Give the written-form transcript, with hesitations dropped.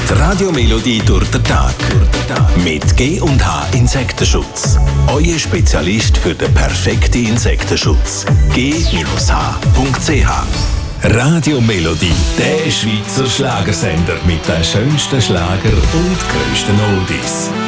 Die Radiomelodie durch den Tag. Mit G&H Insektenschutz. Euer Spezialist für den perfekten Insektenschutz. G-H.ch Radiomelodie, der Schweizer Schlagersender mit den schönsten Schlager und grössten Oldies.